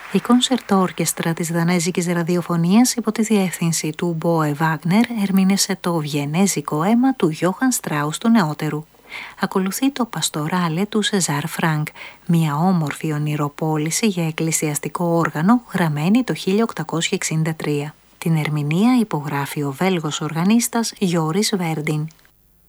Η κόνσερτο όρκεστρα της Δανέζικης Ραδιοφωνίας υπό τη διεύθυνση του Μπόε Βάγνερ ερμήνευσε το Βιενέζικο αίμα του Γιώχαν Στράους του νεότερου. Ακολουθεί το Παστοράλε του Σεζάρ Φρανκ, μια όμορφη ονειροπόληση για εκκλησιαστικό όργανο γραμμένη το 1863. Την ερμηνεία υπογράφει ο Βέλγος οργανίστας Γιώρις Βέρντιν.